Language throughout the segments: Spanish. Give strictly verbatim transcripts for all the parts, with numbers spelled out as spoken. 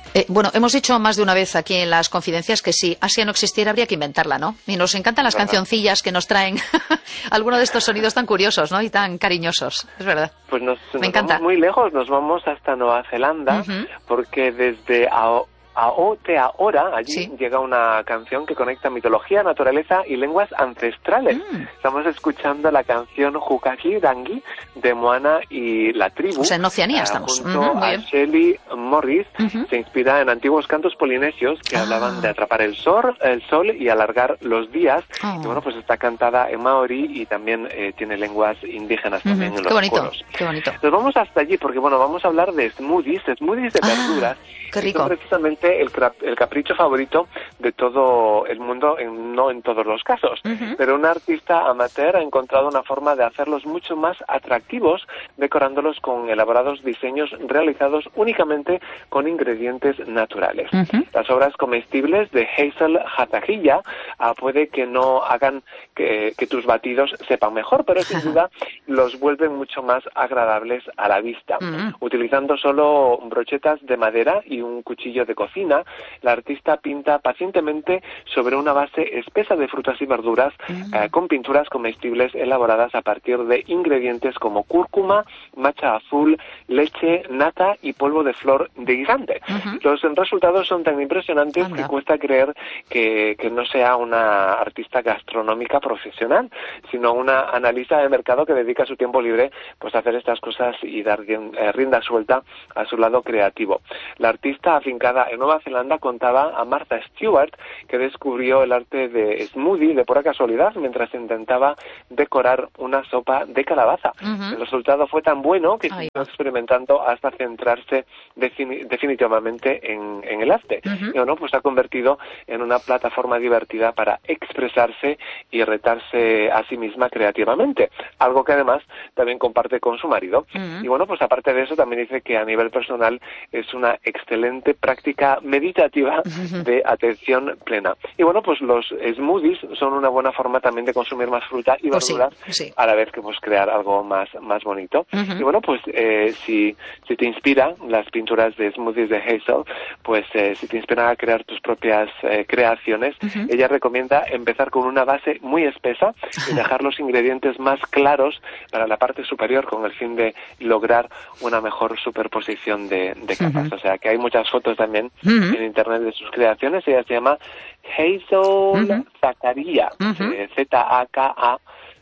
Eh, bueno, hemos dicho más de una vez aquí en las confidencias que si Asia no existiera habría que inventarla, ¿no? Y nos encantan las cancioncillas que nos traen algunos de estos sonidos tan curiosos, ¿no? Y tan cariñosos, es verdad. Pues nos, Me nos encanta. vamos muy lejos, nos vamos hasta Nueva Zelanda, uh-huh. porque desde Ao Aotearoa, allí sí. llega una canción que conecta mitología, naturaleza y lenguas ancestrales. Mm. Estamos escuchando la canción Hukaki Dangi de Moana y la tribu. O sea, en Oceanía uh, estamos. Junto uh-huh, a Shelley Morris, uh-huh. se inspira en antiguos cantos polinesios que ah. hablaban de atrapar el sol, el sol y alargar los días. Oh. Y bueno, pues está cantada en maorí y también eh, tiene lenguas indígenas uh-huh. también en los qué bonito, coros. Qué bonito. Nos vamos hasta allí porque, bueno, vamos a hablar de smoothies, smoothies de verduras. Ah, qué rico. Son precisamente el, el capricho favorito de todo el mundo, en, no en todos los casos, uh-huh. pero un artista amateur ha encontrado una forma de hacerlos mucho más atractivos, decorándolos con elaborados diseños realizados únicamente con ingredientes naturales. Uh-huh. Las obras comestibles de Hazel Hatahilla uh, puede que no hagan que, que tus batidos sepan mejor, pero sin duda los vuelven mucho más agradables a la vista. Uh-huh. Utilizando solo brochetas de madera y un cuchillo de cocina, la artista pinta pacientemente sobre una base espesa de frutas y verduras uh-huh. eh, con pinturas comestibles elaboradas a partir de ingredientes como cúrcuma, matcha azul, leche, nata y polvo de flor de guisante. Uh-huh. Los resultados son tan impresionantes uh-huh. que cuesta creer que, que no sea una artista gastronómica profesional, sino una analista de mercado que dedica su tiempo libre pues a hacer estas cosas y dar eh, rienda suelta a su lado creativo. La artista afincada en Nueva Zelanda contaba a Martha Stewart que descubrió el arte de smoothie de pura casualidad mientras intentaba decorar una sopa de calabaza. Uh-huh. El resultado fue tan bueno que siguió experimentando hasta centrarse defini- definitivamente en, en el arte. Uh-huh. Y bueno, pues se ha convertido en una plataforma divertida para expresarse y retarse a sí misma creativamente, algo que además también comparte con su marido. Uh-huh. Y bueno, pues aparte de eso también dice que a nivel personal es una excelente práctica meditativa de atención plena. Y bueno, pues los smoothies son una buena forma también de consumir más fruta y verduras, oh, sí, sí. a la vez que pues crear algo más, más bonito. Uh-huh. Y bueno, pues eh, si, si te inspira las pinturas de smoothies de Hazel, pues eh, si te inspira a crear tus propias eh, creaciones, uh-huh. ella recomienda empezar con una base muy espesa y dejar los ingredientes más claros para la parte superior con el fin de lograr una mejor superposición de, de capas. Uh-huh. O sea que hay muchas fotos también uh-huh. en internet de sus creaciones. Ella se llama Hazel uh-huh. Zakaria, uh-huh. eh, Z A K A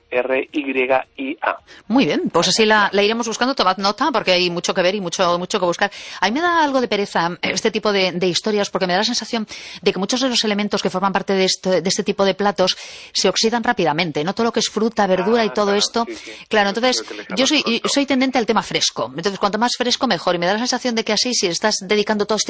R Y I A. Muy bien, pues así la, la iremos buscando, tomad nota, porque hay mucho que ver y mucho mucho que buscar. A mí me da algo de pereza este tipo de, de historias, porque me da la sensación de que muchos de los elementos que forman parte de este, de este tipo de platos se oxidan rápidamente, no todo lo que es fruta, verdura ah, y todo claro, esto. Sí, sí. Claro, entonces yo soy, soy tendente al tema fresco. Entonces, cuanto más fresco, mejor. Y me da la sensación de que así, si estás dedicando todo este